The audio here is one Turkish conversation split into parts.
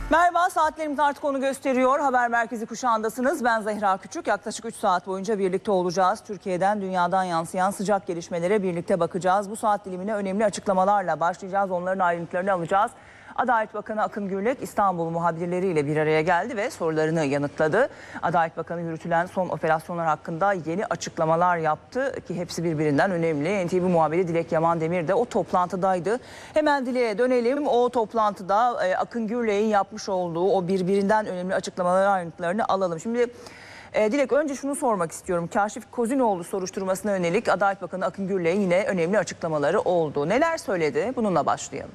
Merhaba, saatlerimiz artık onu gösteriyor. Haber Merkezi kuşağındasınız. Ben Zehra Küçük. Yaklaşık 3 saat boyunca birlikte olacağız. Türkiye'den, dünyadan yansıyan sıcak gelişmelere birlikte bakacağız. Bu saat dilimine önemli açıklamalarla başlayacağız. Onların ayrıntılarını alacağız. Adalet Bakanı Akın Gürlek İstanbul muhabirleriyle bir araya geldi ve sorularını yanıtladı. Adalet Bakanı yürütülen son operasyonlar hakkında yeni açıklamalar yaptı ki hepsi birbirinden önemli. NTV muhabiri Dilek Yaman Demir de o toplantıdaydı. Hemen Dilek'e dönelim. O toplantıda Akın Gürlek'in yapmış olduğu o birbirinden önemli açıklamaların ayrıntılarını alalım. Şimdi Dilek, önce şunu sormak istiyorum. Kaşif Kozinoğlu soruşturmasına yönelik Adalet Bakanı Akın Gürlek'in yine önemli açıklamaları oldu. Neler söyledi? Bununla başlayalım.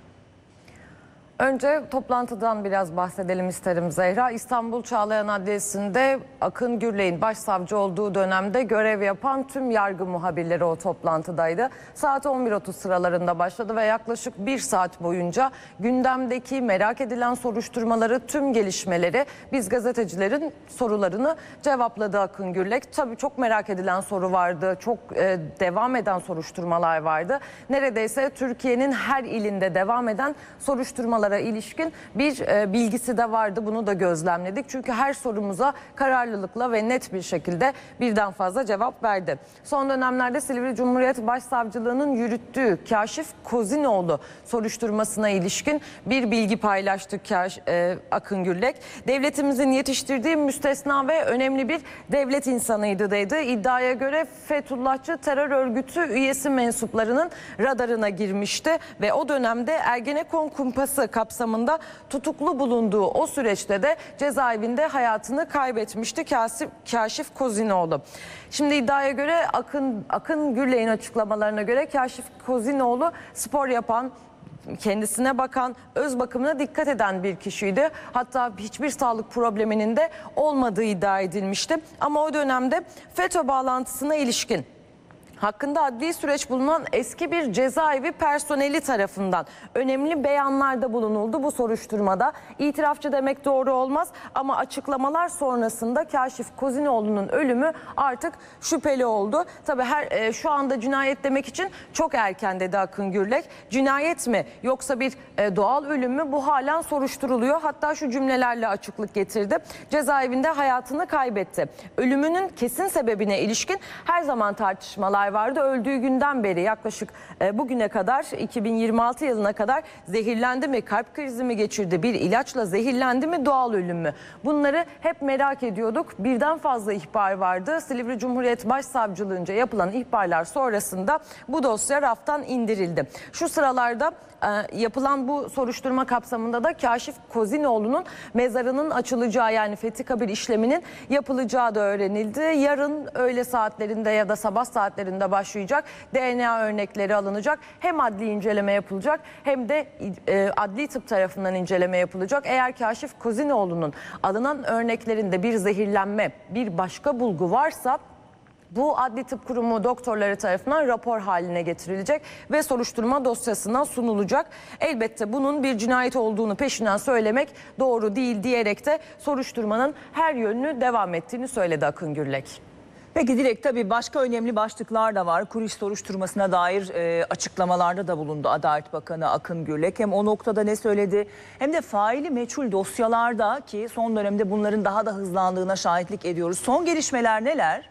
Önce toplantıdan biraz bahsedelim isterim Zehra. İstanbul Çağlayan Adliyesi'nde Akın Gürlek'in başsavcı olduğu dönemde görev yapan tüm yargı muhabirleri o toplantıdaydı. Saat 11.30 sıralarında başladı ve yaklaşık 1 saat boyunca gündemdeki merak edilen soruşturmaları, tüm gelişmeleri, biz gazetecilerin sorularını cevapladı Akın Gürlek. Tabii çok merak edilen soru vardı, çok devam eden soruşturmalar vardı. Neredeyse Türkiye'nin her ilinde devam eden soruşturmalar ilişkin bir bilgisi de vardı. Bunu da gözlemledik. Çünkü her sorumuza kararlılıkla ve net bir şekilde birden fazla cevap verdi. Son dönemlerde Silivri Cumhuriyet Başsavcılığı'nın yürüttüğü Kaşif Kozinoğlu soruşturmasına ilişkin bir bilgi paylaştı Akın Gürlek. Devletimizin yetiştirdiği müstesna ve önemli bir devlet insanıydı dedi. İddiaya göre Fethullahçı terör örgütü üyesi mensuplarının radarına girmişti ve o dönemde Ergenekon kumpası kapsamında tutuklu bulunduğu o süreçte de cezaevinde hayatını kaybetmişti Kaşif Kozinoğlu. Şimdi iddiaya göre Akın Gürlek'in açıklamalarına göre Kaşif Kozinoğlu spor yapan, kendisine bakan, öz bakımına dikkat eden bir kişiydi. Hatta hiçbir sağlık probleminin de olmadığı iddia edilmişti. Ama o dönemde FETÖ bağlantısına ilişkin hakkında adli süreç bulunan eski bir cezaevi personeli tarafından önemli beyanlarda bulunuldu bu soruşturmada. İtirafçı demek doğru olmaz ama açıklamalar sonrasında Kaşif Kozinoğlu'nun ölümü artık şüpheli oldu. Tabii şu anda cinayet demek için çok erken dedi Akın Gürlek. Cinayet mi yoksa bir doğal ölüm mü, bu halen soruşturuluyor. Hatta şu cümlelerle açıklık getirdi. Cezaevinde hayatını kaybetti. Ölümünün kesin sebebine ilişkin her zaman tartışmalar vardı. Öldüğü günden beri yaklaşık bugüne kadar, 2026 yılına kadar zehirlendi mi, kalp krizi mi geçirdi, bir ilaçla zehirlendi mi, doğal ölüm mü? Bunları hep merak ediyorduk. Birden fazla ihbar vardı. Silivri Cumhuriyet Başsavcılığınca yapılan ihbarlar sonrasında bu dosya raftan indirildi. Şu sıralarda yapılan bu soruşturma kapsamında da Kaşif Kozinoğlu'nun mezarının açılacağı, yani Fethi Kabir işleminin yapılacağı da öğrenildi. Yarın öğle saatlerinde ya da sabah saatlerinde başlayacak. DNA örnekleri alınacak. Hem adli inceleme yapılacak hem de adli tıp tarafından inceleme yapılacak. Eğer Kaşif Kozinoğlu'nun alınan örneklerinde bir zehirlenme, bir başka bulgu varsa bu Adli Tıp Kurumu doktorları tarafından rapor haline getirilecek ve soruşturma dosyasına sunulacak. Elbette bunun bir cinayet olduğunu peşinden söylemek doğru değil diyerek de soruşturmanın her yönünü devam ettiğini söyledi Akın Gürlek. Peki Dilek, tabii başka önemli başlıklar da var. Kuriş soruşturmasına dair açıklamalarda da bulundu Adalet Bakanı Akın Gürlek. Hem o noktada ne söyledi hem de faili meçhul dosyalarda, ki son dönemde bunların daha da hızlandığına şahitlik ediyoruz. Son gelişmeler neler?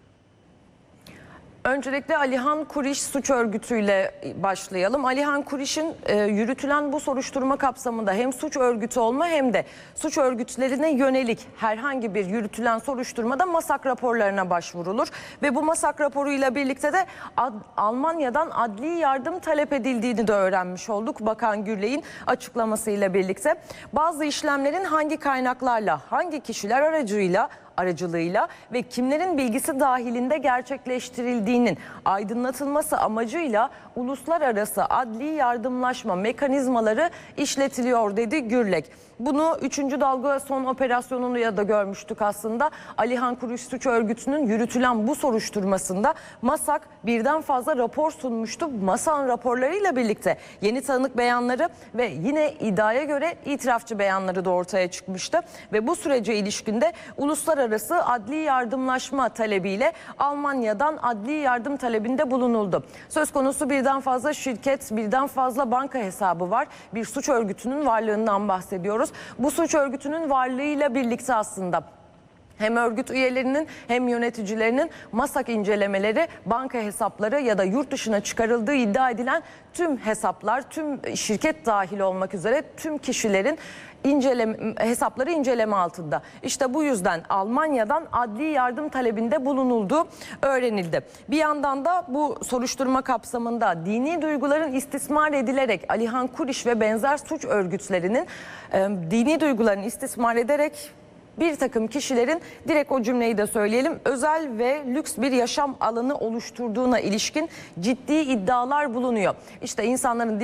Öncelikle Alihan Kuriş suç örgütüyle başlayalım. Alihan Kuriş'in yürütülen bu soruşturma kapsamında hem suç örgütü olma hem de suç örgütlerine yönelik herhangi bir yürütülen soruşturmada MASAK raporlarına başvurulur. Ve bu MASAK raporuyla birlikte de Almanya'dan adli yardım talep edildiğini de öğrenmiş olduk Bakan Gürlek'in açıklamasıyla birlikte. Bazı işlemlerin hangi kaynaklarla, hangi kişiler aracılığıyla ve kimlerin bilgisi dahilinde gerçekleştirildiğinin aydınlatılması amacıyla uluslararası adli yardımlaşma mekanizmaları işletiliyor dedi Gürlek. Bunu 3. dalga son operasyonunu ya da görmüştük aslında. Alihan Kuriş suç örgütünün yürütülen bu soruşturmasında MASAK birden fazla rapor sunmuştu. MASAK'ın raporlarıyla birlikte yeni tanık beyanları ve yine iddiaya göre itirafçı beyanları da ortaya çıkmıştı. Ve bu sürece ilişkinde uluslararası adli yardımlaşma talebiyle Almanya'dan adli yardım talebinde bulunuldu. Söz konusu birden fazla şirket, birden fazla banka hesabı var. Bir suç örgütünün varlığından bahsediyoruz. ediyoruz. Bu suç örgütünün varlığıyla birlikte aslında hem örgüt üyelerinin hem yöneticilerinin MASAK incelemeleri, banka hesapları ya da yurt dışına çıkarıldığı iddia edilen tüm hesaplar, tüm şirket dahil olmak üzere tüm kişilerin hesapları inceleme altında. İşte bu yüzden Almanya'dan adli yardım talebinde bulunulduğu öğrenildi. Bir yandan da bu soruşturma kapsamında dini duyguların istismar edilerek Alihan Kuriş ve benzer suç örgütlerinin dini duygularını istismar ederek bir takım kişilerin, direkt o cümleyi de söyleyelim, özel ve lüks bir yaşam alanı oluşturduğuna ilişkin ciddi iddialar bulunuyor. İşte insanların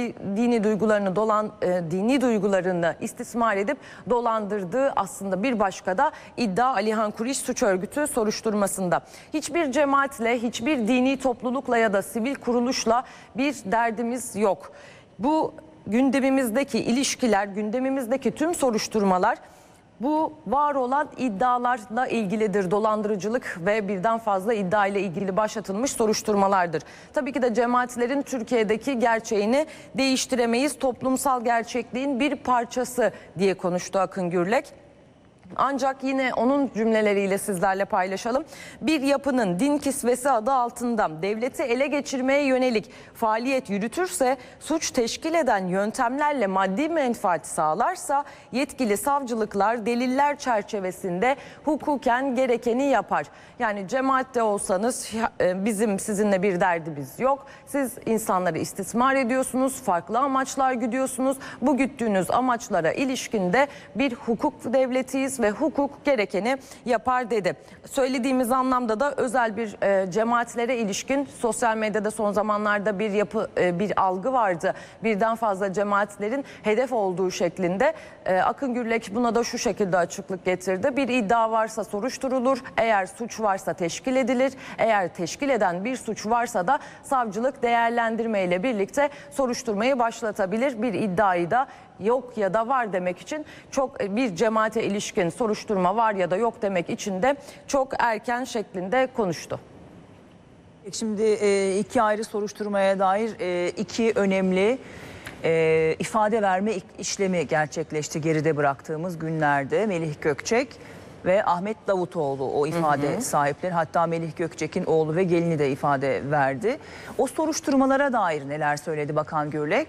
dini duygularını istismar edip dolandırdığı aslında bir başka da iddia Alihan Kuriş suç örgütü soruşturmasında. Hiçbir cemaatle, hiçbir dini toplulukla ya da sivil kuruluşla bir derdimiz yok. Bu gündemimizdeki ilişkiler, gündemimizdeki tüm soruşturmalar bu var olan iddialarla ilgilidir. Dolandırıcılık ve birden fazla iddia ile ilgili başlatılmış soruşturmalardır. Tabii ki de cemaatlerin Türkiye'deki gerçeğini değiştiremeyiz. Toplumsal gerçekliğin bir parçası diye konuştu Akın Gürlek. Ancak yine onun cümleleriyle sizlerle paylaşalım. Bir yapının din kisvesi adı altında devleti ele geçirmeye yönelik faaliyet yürütürse, suç teşkil eden yöntemlerle maddi menfaat sağlarsa yetkili savcılıklar deliller çerçevesinde hukuken gerekeni yapar. Yani cemaatte olsanız bizim sizinle bir derdimiz yok. Siz insanları istismar ediyorsunuz, farklı amaçlar güdüyorsunuz. Bu güttüğünüz amaçlara ilişkinde bir hukuk devletiyiz ve hukuk gerekeni yapar dedi. Söylediğimiz anlamda da özel bir cemaatlere ilişkin sosyal medyada son zamanlarda bir algı vardı. Birden fazla cemaatlerin hedef olduğu şeklinde. Akın Gürlek buna da şu şekilde açıklık getirdi. Bir iddia varsa soruşturulur. Eğer suç varsa teşkil edilir. Eğer teşkil eden bir suç varsa da savcılık değerlendirmeyle birlikte soruşturmayı başlatabilir. Bir iddiayı da yok ya da var demek için bir cemaate ilişkin soruşturma var ya da yok demek için de çok erken şeklinde konuştu. Şimdi iki ayrı soruşturmaya dair iki önemli ifade verme işlemi gerçekleşti geride bıraktığımız günlerde. Melih Gökçek ve Ahmet Davutoğlu o ifade sahipleri, hatta Melih Gökçek'in oğlu ve gelini de ifade verdi. O soruşturmalara dair neler söyledi Bakan Gürlek?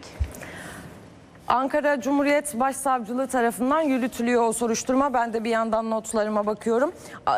Ankara Cumhuriyet Başsavcılığı tarafından yürütülüyor o soruşturma. Ben de bir yandan notlarıma bakıyorum.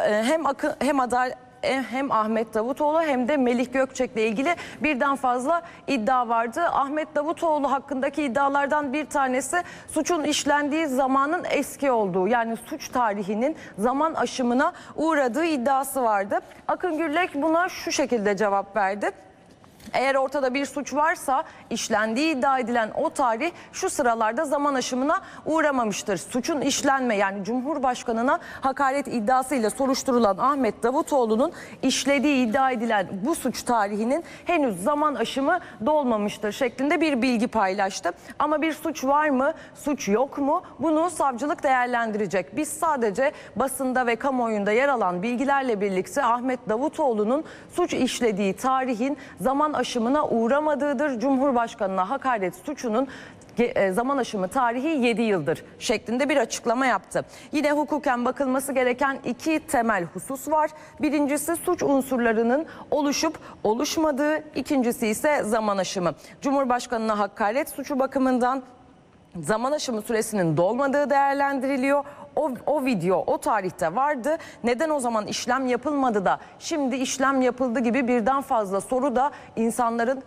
Hem Ahmet Davutoğlu hem de Melih Gökçek'le ilgili birden fazla iddia vardı. Ahmet Davutoğlu hakkındaki iddialardan bir tanesi suçun işlendiği zamanın eski olduğu, yani suç tarihinin zaman aşımına uğradığı iddiası vardı. Akın Gürlek buna şu şekilde cevap verdi. Eğer ortada bir suç varsa işlendiği iddia edilen o tarih şu sıralarda zaman aşımına uğramamıştır. Suçun işlenme, yani Cumhurbaşkanı'na hakaret iddiasıyla soruşturulan Ahmet Davutoğlu'nun işlediği iddia edilen bu suç tarihinin henüz zaman aşımı dolmamıştır şeklinde bir bilgi paylaştı. Ama bir suç var mı, suç yok mu, bunu savcılık değerlendirecek. Biz sadece basında ve kamuoyunda yer alan bilgilerle birlikte Ahmet Davutoğlu'nun suç işlediği tarihin zaman aşımına uğramadığıdır. Cumhurbaşkanına hakaret suçunun zaman aşımı tarihi 7 yıldır şeklinde bir açıklama yaptı. Yine hukuken bakılması gereken iki temel husus var. Birincisi suç unsurlarının oluşup oluşmadığı, ikincisi ise zaman aşımı. Cumhurbaşkanına hakaret suçu bakımından zaman aşımı süresinin dolmadığı değerlendiriliyor. O video o tarihte vardı. Neden o zaman işlem yapılmadı da şimdi işlem yapıldı gibi birden fazla soru da insanların,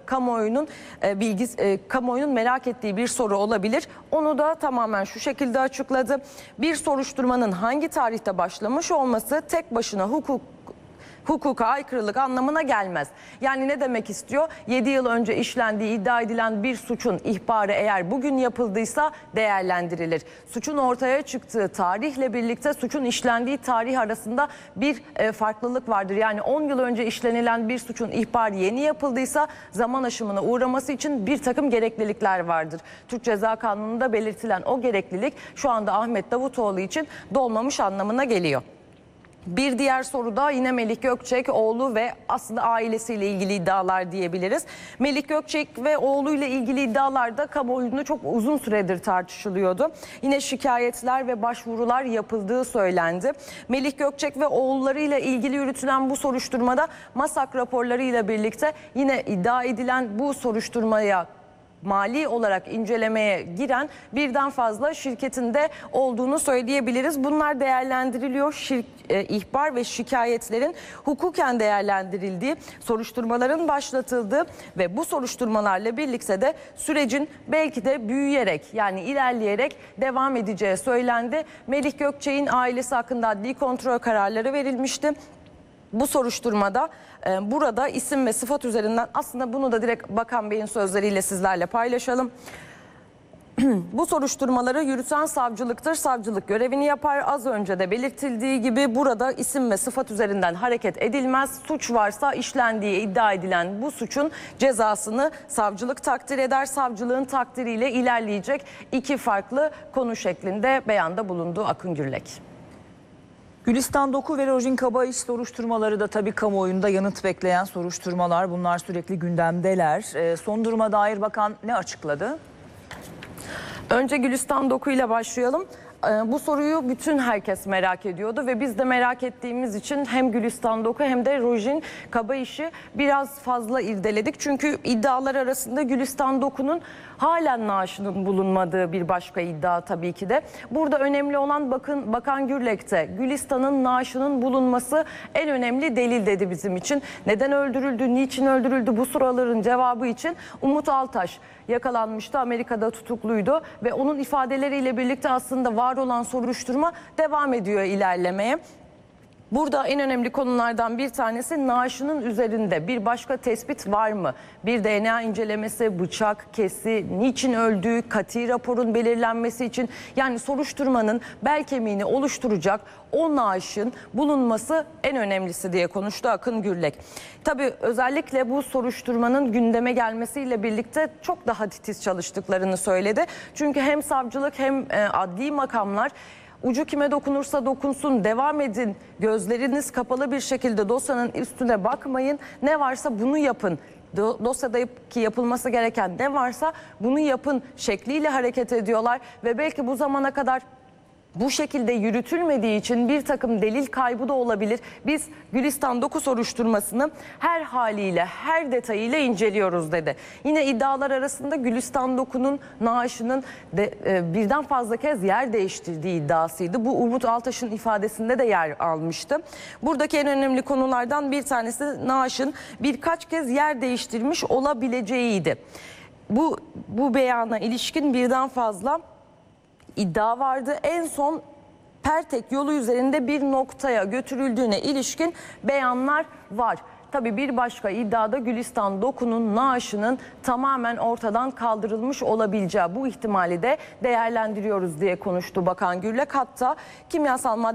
kamuoyunun merak ettiği bir soru olabilir. Onu da tamamen şu şekilde açıkladı. Bir soruşturmanın hangi tarihte başlamış olması tek başına hukuka aykırılık anlamına gelmez. Yani ne demek istiyor? 7 yıl önce işlendiği iddia edilen bir suçun ihbarı eğer bugün yapıldıysa değerlendirilir. Suçun ortaya çıktığı tarihle birlikte suçun işlendiği tarih arasında bir farklılık vardır. Yani 10 yıl önce işlenilen bir suçun ihbarı yeni yapıldıysa zaman aşımına uğraması için bir takım gereklilikler vardır. Türk Ceza Kanunu'nda belirtilen o gereklilik şu anda Ahmet Davutoğlu için dolmamış anlamına geliyor. Bir diğer soru da yine Melih Gökçek, oğlu ve aslında ailesiyle ilgili iddialar diyebiliriz. Melih Gökçek ve oğluyla ilgili iddialar da kamuoyunda çok uzun süredir tartışılıyordu. Yine şikayetler ve başvurular yapıldığı söylendi. Melih Gökçek ve oğullarıyla ilgili yürütülen bu soruşturmada MASAK raporlarıyla birlikte yine iddia edilen bu soruşturmaya mali olarak incelemeye giren birden fazla şirketin de olduğunu söyleyebiliriz. Bunlar değerlendiriliyor. İhbar ve şikayetlerin hukuken değerlendirildiği, soruşturmaların başlatıldığı ve bu soruşturmalarla birlikte de sürecin belki de büyüyerek, yani ilerleyerek devam edeceği söylendi. Melih Gökçek'in ailesi hakkında adli kontrol kararları verilmişti. Bu soruşturmada burada isim ve sıfat üzerinden, aslında bunu da direkt Bakan Bey'in sözleriyle sizlerle paylaşalım. Bu soruşturmaları yürüten savcılıktır. Savcılık görevini yapar. Az önce de belirtildiği gibi burada isim ve sıfat üzerinden hareket edilmez. Suç varsa işlendiği iddia edilen bu suçun cezasını savcılık takdir eder. Savcılığın takdiriyle ilerleyecek iki farklı konu şeklinde beyanda bulundu Akın Gürlek. Gülistan Doku ve Rojin Kabayiş soruşturmaları da tabii kamuoyunda yanıt bekleyen soruşturmalar. Bunlar sürekli gündemdeler. Son duruma dair bakan ne açıkladı? Önce Gülistan Doku ile başlayalım. Bu soruyu bütün herkes merak ediyordu ve biz de merak ettiğimiz için hem Gülistan Doku hem de Rojin Kabayiş'i biraz fazla irdeledik. Çünkü iddialar arasında Gülistan Doku'nun halen naaşının bulunmadığı bir başka iddia tabii ki de. Burada önemli olan Bakan Gürlek'te Gülistan'ın naaşının bulunması en önemli delil dedi bizim için. Neden öldürüldü, niçin öldürüldü, bu soruların cevabı için Umut Altaş yakalanmıştı. Amerika'da tutukluydu ve onun ifadeleriyle birlikte aslında var olan soruşturma devam ediyor ilerlemeye. Burada en önemli konulardan bir tanesi naaşının üzerinde bir başka tespit var mı? Bir DNA incelemesi, bıçak kesi, niçin öldüğü, kati raporun belirlenmesi için, yani soruşturmanın bel kemiğini oluşturacak o naaşın bulunması en önemlisi diye konuştu Akın Gürlek. Tabii özellikle bu soruşturmanın gündeme gelmesiyle birlikte çok daha titiz çalıştıklarını söyledi. Çünkü hem savcılık hem adli makamlar ucu kime dokunursa dokunsun, devam edin, gözleriniz kapalı bir şekilde dosyanın üstüne bakmayın, ne varsa bunu yapın. Dosyadaki yapılması gereken ne varsa bunu yapın şekliyle hareket ediyorlar ve belki bu zamana kadar bu şekilde yürütülmediği için bir takım delil kaybı da olabilir. Biz Gülistan Doku soruşturmasını her haliyle, her detayıyla inceliyoruz dedi. Yine iddialar arasında Gülistan Doku'nun naaşının birden fazla kez yer değiştirdiği iddiasıydı. Bu Umut Altaş'ın ifadesinde de yer almıştı. Buradaki en önemli konulardan bir tanesi naaşın birkaç kez yer değiştirmiş olabileceğiydi. Bu beyana ilişkin birden fazla iddia vardı. En son Pertek yolu üzerinde bir noktaya götürüldüğüne ilişkin beyanlar var. Tabii bir başka iddiada Gülistan Doku'nun naaşının tamamen ortadan kaldırılmış olabileceği, bu ihtimali de değerlendiriyoruz diye konuştu Bakan Gürlek. Hatta kimyasal madde